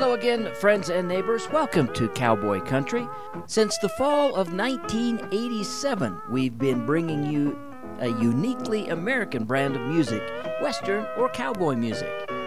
Hello again, friends and neighbors. Welcome to Cowboy Country. Since the fall of 1987, we've been bringing you a uniquely American brand of music, Western or cowboy music.